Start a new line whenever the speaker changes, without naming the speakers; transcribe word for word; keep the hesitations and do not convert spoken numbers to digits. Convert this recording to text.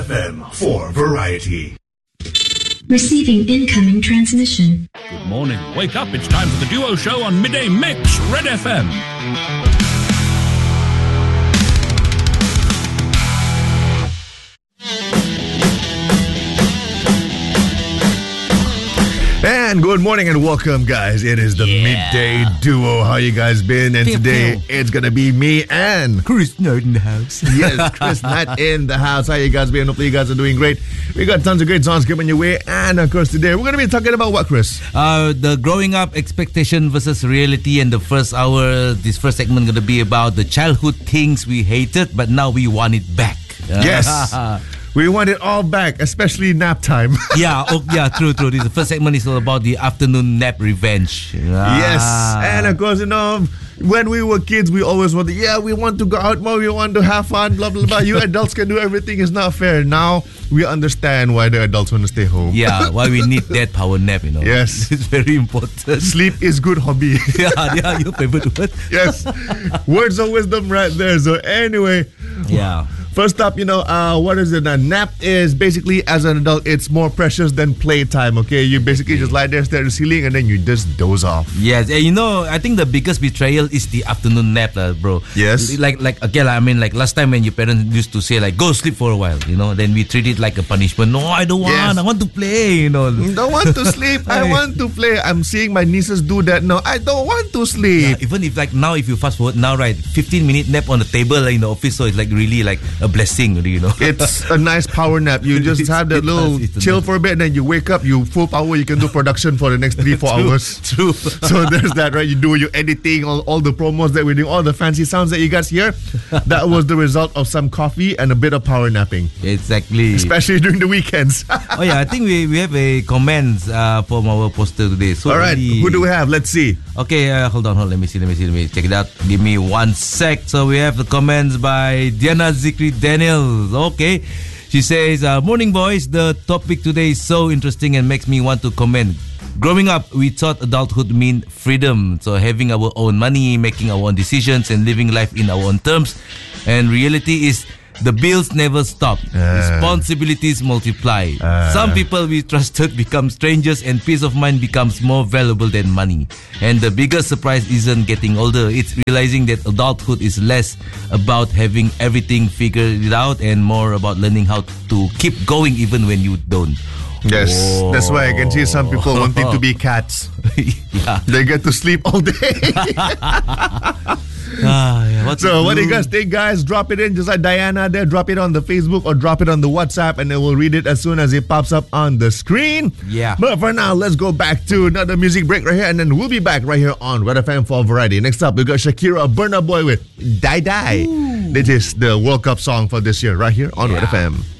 F M for Variety.
Receiving incoming transmission.
Good morning. Wake up. It's time for the Duo Show on Midday Mix, Red F M.
And good morning and welcome, guys. It is the
Yeah.
Midday Duo. How you guys been? And
Pew,
today
pew.
it's gonna be me and
Chris Nerd in the house.
yes, Chris Nut in the house. How you guys been? Hopefully you guys are doing great. We got tons of great songs coming your way. And of course today we're gonna be talking about what, Chris?
Uh, the growing up expectation versus reality, and the first hour, this first segment going to be about the childhood things we hated, but now we want it back.
Yes. We want it all back, especially nap time.
yeah, oh, yeah, true, true. This the first segment is all about the afternoon nap revenge.
Yes.
Ah.
And of course, you know, when we were kids, we always wanted, yeah, we want to go out more, we want to have fun, blah, blah, blah. You adults can do everything. It's not fair. Now, we understand why the adults want to stay home.
Yeah, why we need that power nap, you know.
Yes.
It's very important.
Sleep is good hobby.
yeah, yeah, your favorite word.
Yes. Words of wisdom right there. So anyway.
Yeah.
First up, you know, uh, what is it? A nap is basically, as an adult, it's more precious than playtime, okay? You basically just lie there, stare at the ceiling, and then you just doze off.
Yes, and you know, I think the biggest betrayal is the afternoon nap, uh, bro.
Yes.
Like, like again, I mean, like last time when your parents used to say, like, go sleep for a while, you know, then we treat it like a punishment. No, I don't want,
Yes.
I want to play, you know.
Don't want to sleep. I want to play. I'm seeing my nieces do that. No, I don't want to
Yeah,
sleep.
even if like now, if you fast forward now, right, fifteen minute nap on the table like, in the office, so it's like really like a blessing, you know.
It's a nice power nap. You just have that
It
little
does, it's a
chill
nice-
for a bit, and then you wake up, you full power, you can do production for the next three, four
True,
hours.
True.
So there's that, right? You do your editing, all, all the promos that we're doing, all the fancy sounds that you guys hear. That was the result of some coffee and a bit of power napping,
Exactly.
especially during the weekends.
Oh yeah, I think we, we have a comments uh, from our poster today. So
All right,
we-
who do we have? Let's see.
Okay, uh, hold on, hold on. Let me see, let me see, let me check it out. Give me one sec. So we have the comments by Diana Zikri Daniels. Okay. She says, uh, morning boys, the topic today is so interesting and makes me want to comment. Growing up, we thought adulthood meant freedom. So having our own money, making our own decisions and living life in our own terms. And reality is the bills never stop. Responsibilities multiply. Some people we trusted become strangers and peace of mind becomes more valuable than money. And the biggest surprise isn't getting older. It's realizing that adulthood is less about having everything figured out and more about learning how to keep going even when you don't.
Yes,
Oh.
that's why I can see some people wanting to be cats.
yeah.
They get to sleep all day.
Ah, yeah. What
So
to
what do you guys think, guys? Drop it in, just like Diana there. Drop it on the Facebook or drop it on the WhatsApp, and then we'll read it as soon as it pops up on the screen.
Yeah.
But for now, let's go back to another music break right here, and then we'll be back right here on Red F M for Variety. Next up, we got Shakira, Burna Boy with Die Die. This is the World Cup song for this year, right here on Red F M.